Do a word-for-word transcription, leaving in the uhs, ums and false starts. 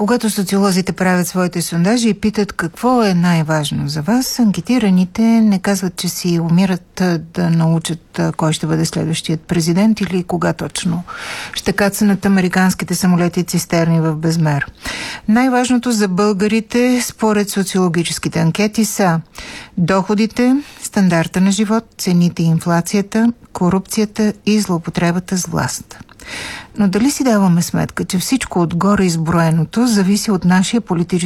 Когато социолозите правят своите сондажи и питат какво е най-важно за вас, анкетираните не казват, че си умират да научат кой ще бъде следващият президент или кога точно ще кацнат американските самолети и цистерни в безмер. Най-важното за българите, според социологическите анкети, са доходите, стандарта на живот, цените и инфлацията, корупцията и злоупотребата с власт. Но дали си даваме сметка, че всичко отгоре изброеното зависи от нашия политически